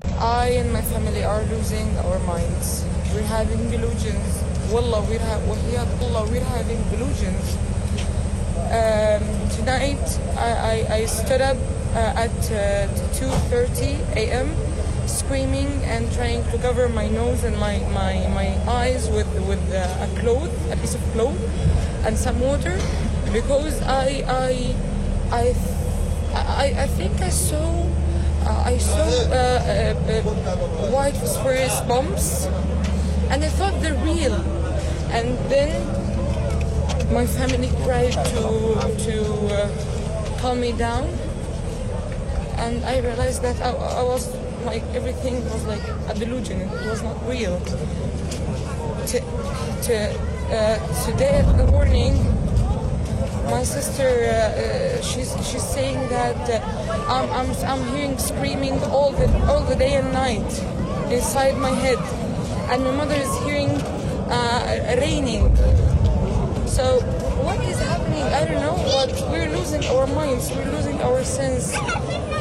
I and my family are losing our minds. We're having delusions. Wallah, we're having delusions. Tonight, I stood up at 2:30 a.m. screaming and trying to cover my nose and my eyes with a piece of cloth and some water, because I think I saw white phosphorus bombs, and I thought they're real. And then my family tried to calm me down, and I realized that I was like, everything was like a delusion. It was not real. Today in the morning, my sister, she's saying that I'm hearing screaming all the day and night inside my head, and my mother is hearing raining. So what is happening? I don't know, but we're losing our minds. We're losing our sense